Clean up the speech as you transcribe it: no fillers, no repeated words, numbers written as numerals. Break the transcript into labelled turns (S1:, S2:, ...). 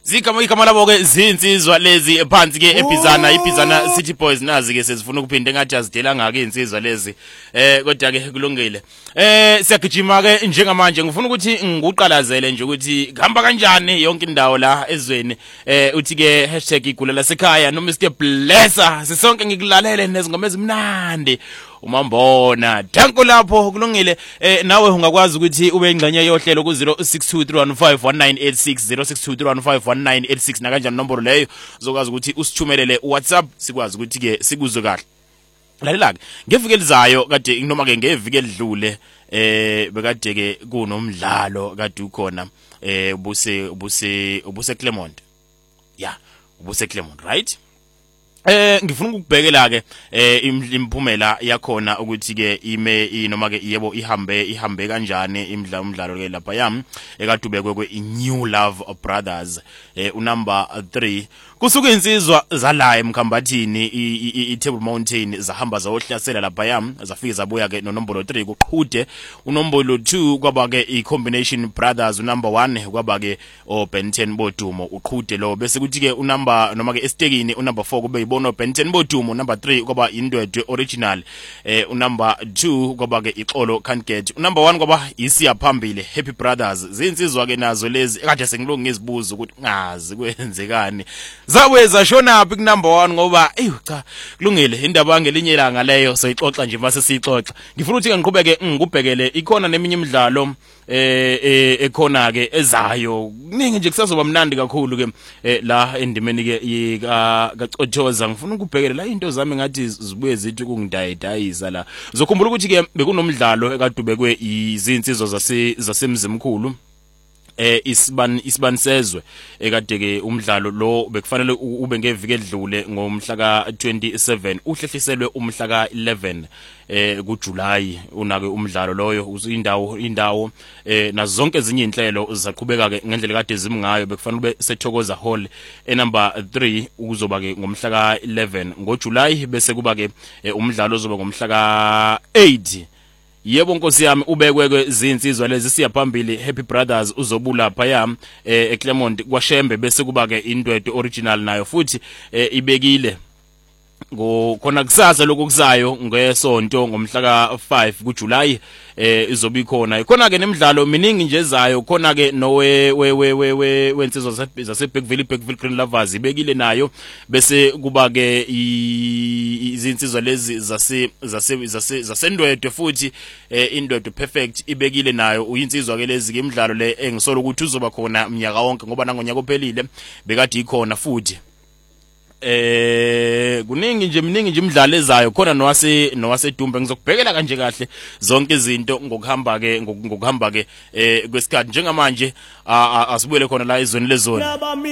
S1: Igama labo ke zinsizwa lezi phansi ke eBizana City Boys nazi ke sezifuna ukuphinde ngathi azidela ngake insizwa lezi kodwa ke kulungile siyagijima ke njengamanje ngifuna ukuthi ngikuqalazele nje ukuthi kuhamba kanjani yonke indawo la ezweni uthi ke #igulela sekhaya no Mr Blesser sisonke ngikulalele nezingoma ezimnandi umambona thanko lapho kulungile nawe ungakwazi ukuthi ube ingxenye yohlelo ku 0623151986 0623151986 na kanjani nombolo leyo uzokwazi ukuthi usithumelele WhatsApp sikwazi ukuthi ke sikuzwe kahle lalela ke ngeviki elizayo kade noma ke ngeviki elidlule bekade ke kunomdlalo kade ukhona ubuse Clermont ubuse Clermont right ngifuna ukubhekela ke imphumela yakhona ukuthi ke noma ke yebo ihambe kanjani umdlalo ke lapha yami ekadubekwe kwe New Love Brothers unumber 3 kusuka insizwa zala emkhambathini iTable Mountain zahamba zayohlasela lapha yami zafike zabuya ke nonombolo 3 kuqhude unombolo 2 kwaba ke iCombination Brothers unumber 1 kwaba ke oBenten Bodumo uqhude lo bese kuthi ke unumber noma ke estekini unumber 4 kube ibono Benten Bodumo number 3 kwaba Indwedwe Original unumber 2 kwaba ke Ixolo Can't Get unumber 1 kwaba isiya phambili Happy Brothers zinsizwa ke nazo lezi kade sengiloko ngizibuza ukuthi ngazi kwenzekani zawe zashona phi number 1 ngoba cha kulungile indaba angelinye ilanga leyo soyixoxa nje mase siyixoxa ngifuna ukuthi ngiqhubeke ngikubhekele ikhona neminye imidlalo ekhona ke ezayo kuningi nje kusazoba mnandi kakhulu ke la endimeni ke kaCothoza ngifuna ukubhekela la into zami ngathi zibuye zithi kungidayidayisa la uzokhumbula ukuthi ke bekunomdlalo ekadubekwe izinsizwa zasemzimkhulu isibanisezwe ekade ke umdlalo lo bekufanele ube ngeviki edlule ngomhla ka27 uhlehliselwe umhla ka11 kuJuly unake umdlalo loyo indawo nazo zonke ezinye inhlelo zaqhubeka ke ngendlela kade zimngayo bekufanele ube sethokoza hall number 3 ukuzoba ke ngomhla ka11 ngoJuly bese kuba ke umdlalo ozoba ngomhla ka8 yebo nkosi yami ubekwe zinsizwa lezi siya phambili Happy Brothers uzobula phaya eClermont kwaShembe bese kuba ke Indwedwe Original nayo futhi ibekile khona kusasa lokuzayo ngesonto ngomhla ka5 kuJuly izoba ikhona khona ke nemidlalo miningi nje ezayo khona ke nowe wensizwa zaseBackville Green Lovers ibekile nayo bese kuba ke izinsizwa lezi zasendwedwe futhi Indwedwe Perfect ibekile nayo uyinsizwa ke lezi ke imidlalo le engisola ukuthi uzoba khona mnyaka wonke ngoba nangonyaka ophelile bekade ikhona futhi miningi nje imidlalo ezayo khona nowase Dumbe ngizokubhekela kanje kahle zonke izinto ngokuhamba ke kwesikhathi njengamanje asibuyele khona la ezweni lezone